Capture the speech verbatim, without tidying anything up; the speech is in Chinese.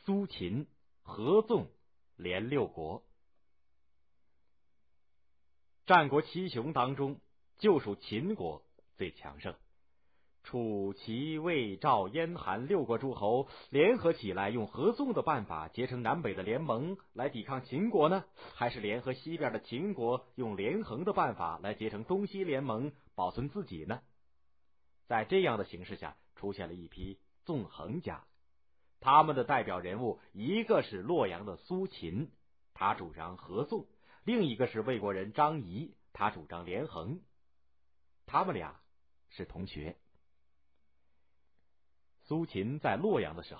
苏秦、合纵连六国。战国七雄当中，就属秦国最强盛。楚、齐、魏、赵、燕、韩六国诸侯联合起来，用合纵的办法结成南北的联盟来抵抗秦国呢？还是联合西边的秦国用连横的办法来结成东西联盟，保存自己呢？在这样的形势下，出现了一批纵横家。他们的代表人物，一个是洛阳的苏秦，他主张合纵；另一个是魏国人张仪，他主张连横。他们俩是同学。苏秦在洛阳的时候